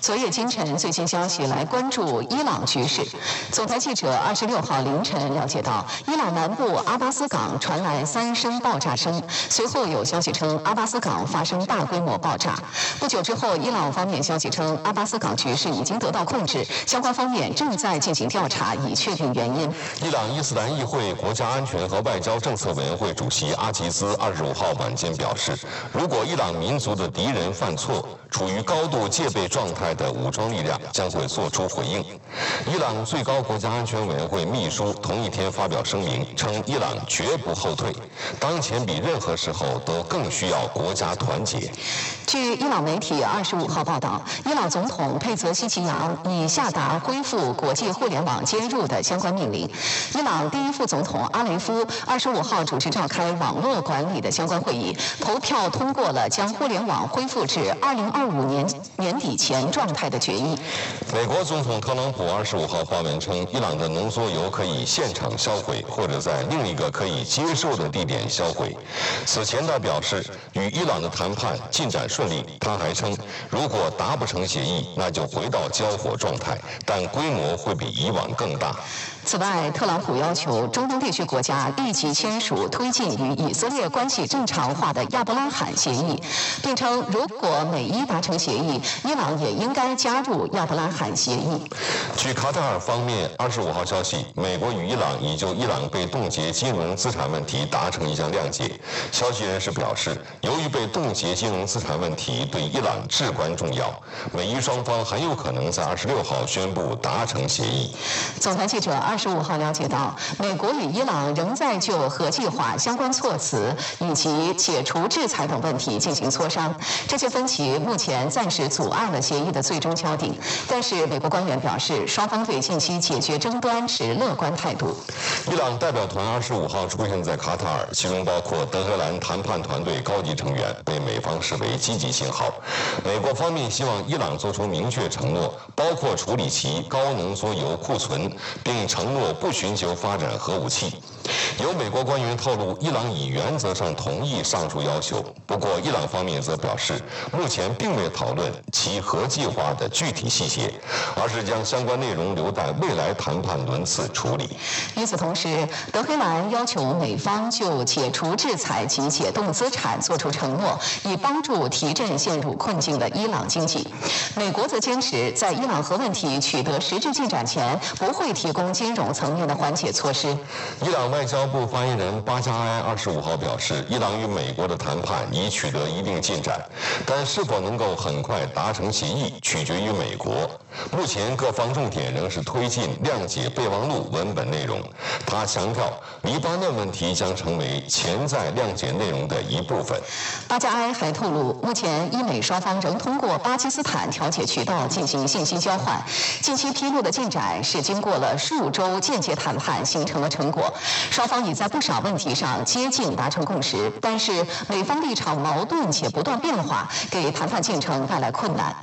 昨夜今晨最新消息来关注伊朗局势。总台记者26号凌晨了解到，伊朗南部阿巴斯港传来3声爆炸声，随后有消息称阿巴斯港发生大规模爆炸。不久之后，伊朗方面消息称阿巴斯港局势已经得到控制，相关方面正在进行调查，以确定原因。 伊朗伊斯兰议会国家安全和外交政策委员会主席阿吉兹25号晚间表示，如果伊朗民族的敌人犯错，处于高度戒备状态的武装力量将会作出回应。伊朗最高国家安全委员会秘书同一天发表声明称，伊朗绝不后退，当前比任何时候都更需要国家团结。 据伊朗媒体25号报道，伊朗总统佩泽希奇扬已下达恢复国际互联网接入的相关命令。伊朗第一副总统阿雷夫25号主持召开网络管理的相关会议，投票通过了将互联网恢复至2025年年底前状态的决议。 美国总统特朗普25号发文称，伊朗的浓缩铀可以现场销毁，或者在另一个可以接受的地点销毁。此前他表示，与伊朗的谈判进展顺利。他还称，如果达不成协议，那就回到交火状态，但规模会比以往更大。 此外，特朗普要求中东地区国家立即签署推进与以色列关系正常化的亚伯拉罕协议，并称如果美伊达成协议，伊朗也应该加入亚伯拉罕协议。 据卡塔尔方面25号消息，美国与伊朗已就伊朗被冻结金融资产问题达成一项谅解。消息人士表示，由于被冻结金融资产问题对伊朗至关重要，美伊双方很有可能在26号宣布达成协议。 总台记者25号了解到，美国与伊朗仍在就核计划相关措辞以及解除制裁等问题进行磋商。这些分歧目前暂时阻碍了协议的最终敲定，但是美国官员表示，双方对近期解决争端持乐观态度。 伊朗代表团25号出现在卡塔尔，其中包括德黑兰谈判团队高级成员，被美方视为积极信号。美国方面希望伊朗做出明确承诺，包括处理其高浓缩铀库存，并承诺不寻求发展核武器。有美国官员透露，伊朗已原则上同意上述要求，不过伊朗方面则表示，目前并未讨论其核计划的具体细节，而是将相关内容留待未来谈判轮次处理。 与此同时，德黑兰要求美方就解除制裁及解冻资产作出承诺，以帮助提振陷入困境的伊朗经济。美国则坚持在伊朗核问题取得实质进展前，不会提供金融层面的缓解措施。 伊朗外交部发言人巴加埃25号表示，伊朗与美国的谈判已取得一定进展，但是否能够很快达成协议，取决于美国。目前各方重点仍是推进谅解备忘录文本内容。他强调，黎巴嫩问题将成为潜在谅解内容的一部分。 巴加埃还透露，目前伊美双方仍通过巴基斯坦调解渠道进行信息交换。近期披露的进展是经过了数周间接谈判形成了成果，双方已在不少问题上接近达成共识，但是美方立场矛盾且不断变化，给谈判进程带来困难。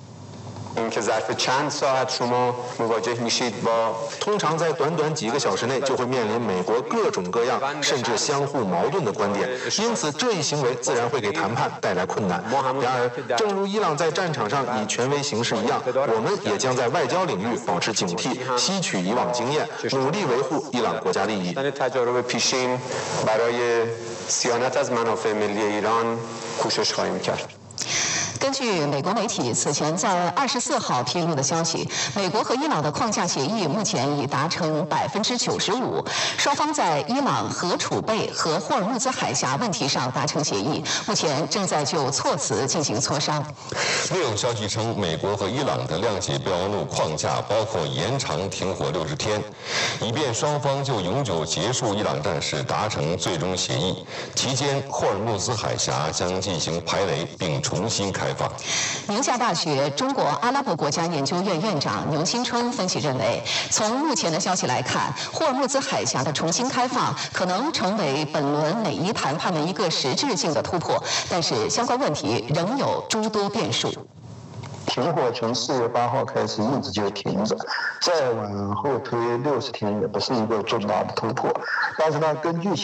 通常在短短几个小时内就会面临美国各种各样甚至相互矛盾的观点，因此这一行为自然会给谈判带来困难。然而，正如伊朗在战场上以权威行事一样，我们也将在外交领域保持警惕，吸取以往经验，努力维护伊朗国家利益。 根据美国媒体此前在24号披露的消息，美国和伊朗的框架协议目前已达成95%，双方在伊朗核储备和霍尔木兹海峡问题上达成协议，目前正在就措辞进行磋商。 另有消息称，美国和伊朗的谅解备忘录框架包括延长停火60天，以便双方就永久结束伊朗战事达成最终协议。期间，霍尔木兹海峡将进行排雷并重新开放。 宁夏大学中国阿拉伯国家研究院院长牛新春分析认为，从目前的消息来看，霍尔木兹海峡的重新开放可能成为本轮美伊谈判的一个实质性的突破，但是相关问题仍有诸多变数。 停火从4月8号开始一直就停着，再往后推60天也不是一个重大的突破。但是呢，根据